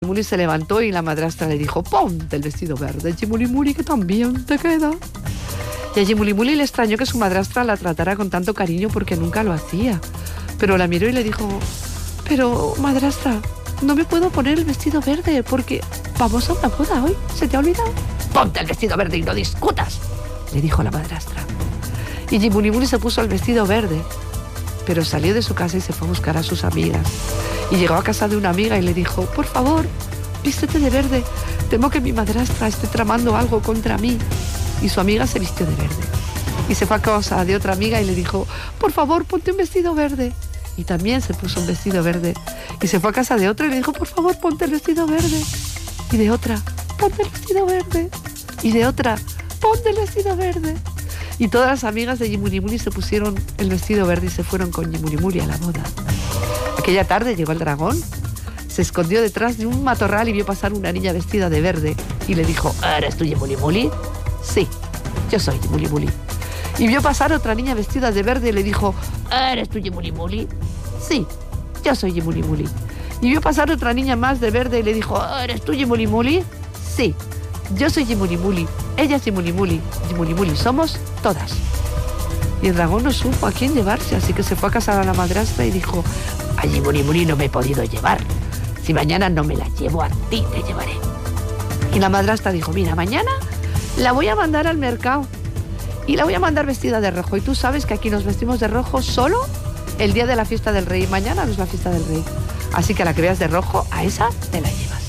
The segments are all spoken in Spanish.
Jimulimuli se levantó y la madrastra le dijo: ponte el vestido verde, Jimulimuli, que también te queda. Y a Jimulimuli le extrañó que su madrastra la tratara con tanto cariño porque nunca lo hacía. Pero la miró y le dijo: pero madrastra, no me puedo poner el vestido verde porque vamos a una boda hoy, ¿se te ha olvidado? Ponte el vestido verde y no discutas, le dijo la madrastra. Y Jimulimuli se puso el vestido verde, pero salió de su casa y se fue a buscar a sus amigas. Y llegó a casa de una amiga y le dijo: por favor, vístete de verde, temo que mi madrastra esté tramando algo contra mí. Y su amiga se vistió de verde. Y se fue a casa de otra amiga y le dijo: por favor, ponte un vestido verde. Y también se puso un vestido verde. Y se fue a casa de otra y le dijo: por favor, ponte el vestido verde. Y de otra: ponte el vestido verde. Y de otra: ponte el vestido verde. Y todas las amigas de Jimulimuli se pusieron el vestido verde y se fueron con Jimulimuli a la boda. Aquella tarde llegó el dragón, se escondió detrás de un matorral y vio pasar una niña vestida de verde y le dijo: ¿eres tú Jimulimuli? Sí, yo soy Jimulimuli. Y vio pasar otra niña vestida de verde y le dijo: ¿eres tú Jimulimuli? Sí, yo soy Jimulimuli. Y vio pasar otra niña más de verde y le dijo: ¿eres tú Jimulimuli? Sí, yo soy Jimulimuli. Ella es Jimulimuli. Jimulimuli somos todas. Y el dragón no supo a quién llevarse, así que se fue a casa de la madrastra y dijo: a Jimulimuli no me he podido llevar. Si mañana no me la llevo, a ti te llevaré. Y la madrastra dijo: mira, mañana la voy a mandar al mercado y la voy a mandar vestida de rojo. Y tú sabes que aquí nos vestimos de rojo solo el día de la fiesta del rey. Mañana no es la fiesta del rey. Así que a la que veas de rojo, a esa te la llevas.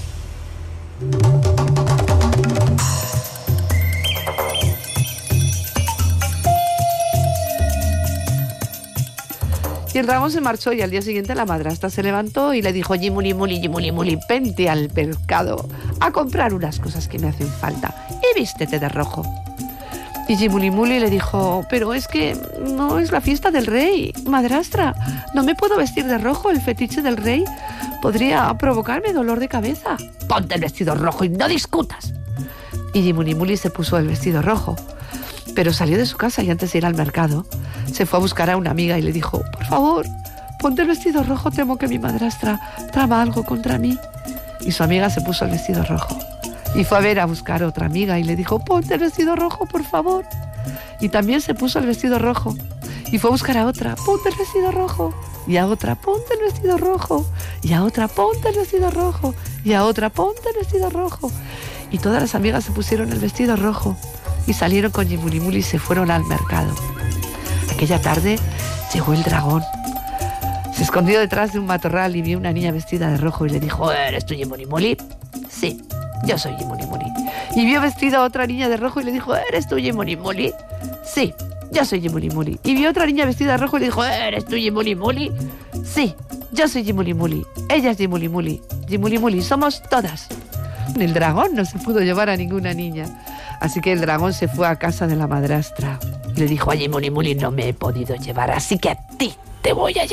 Y el dragón se marchó y al día siguiente la madrastra se levantó y le dijo: Jimulimuli, Jimulimuli, vente al mercado a comprar unas cosas que me hacen falta y vístete de rojo. Y Jimulimuli le dijo: pero es que no es la fiesta del rey, madrastra, no me puedo vestir de rojo, el fetiche del rey podría provocarme dolor de cabeza. Ponte el vestido rojo y no discutas. Y Jimulimuli se puso el vestido rojo, pero salió de su casa y antes de ir al mercado se fue a buscar a una amiga y le dijo: por favor, ponte el vestido rojo, temo que mi madrastra trama algo contra mí. Y su amiga se puso el vestido rojo y fue a ver a buscar a otra amiga y le dijo: ponte el vestido rojo, por favor. Y también se puso el vestido rojo y fue a buscar a otra: ponte el vestido rojo. Y a otra: ponte el vestido rojo. Y a otra: ponte el vestido rojo. Y a otra: ponte el vestido rojo. Y todas las amigas se pusieron el vestido rojo y salieron con Jimulimuli y se fueron al mercado. Aquella tarde llegó el dragón. Se escondió detrás de un matorral y vio una niña vestida de rojo y le dijo: ¿eres tú Jimulimuli? Sí, yo soy Jimulimuli. Y vio vestida a otra niña de rojo y le dijo: ¿eres tú Jimulimuli? Sí, yo soy Jimulimuli. Y vio otra niña vestida de rojo y le dijo: ¿eres tú Jimulimuli? Sí, yo soy Jimulimuli. Ella es Jimulimuli. Jimulimuli somos todas. El dragón no se pudo llevar a ninguna niña. Así que el dragón se fue a casa de la madrastra y le dijo: a Jimulimuli no me he podido llevar, así que a ti te voy a llevar.